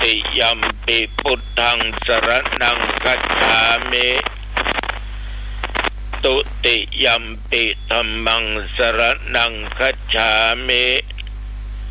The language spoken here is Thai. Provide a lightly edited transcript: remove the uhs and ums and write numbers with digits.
ติยัมปิพุทธังสรณังคัจฉามิตุติยัมปิธัมมังสรณังคัจฉามิ